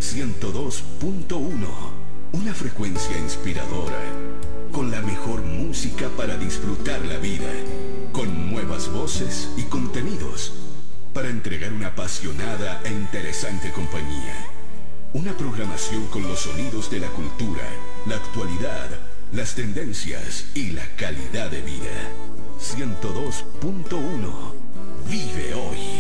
102.1, una frecuencia inspiradora, con la mejor música para disfrutar la vida, con nuevas voces y contenidos, para entregar una apasionada e interesante compañía. Una programación con los sonidos de la cultura, la actualidad, las tendencias y la calidad de vida. 102.1. Vive hoy.